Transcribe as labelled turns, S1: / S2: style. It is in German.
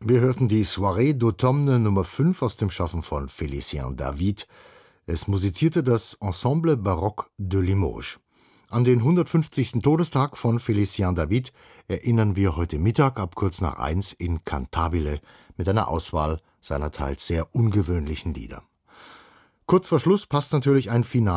S1: Wir hörten die Soirée d'Automne Nummer 5 aus dem Schaffen von Félicien David. Es musizierte das Ensemble Baroque de Limoges. An den 150. Todestag von Félicien David erinnern wir heute Mittag ab kurz nach 1 in Cantabile mit einer Auswahl seiner teils sehr ungewöhnlichen Lieder. Kurz vor Schluss passt natürlich ein Finale